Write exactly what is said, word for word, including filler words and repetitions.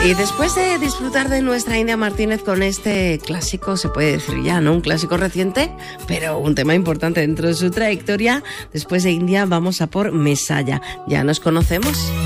Y después de disfrutar de nuestra India Martínez con este clásico, se puede decir ya, ¿no? Un clásico reciente, pero un tema importante dentro de su trayectoria. Después de India vamos a por Mesaya. ¿Ya nos conocemos?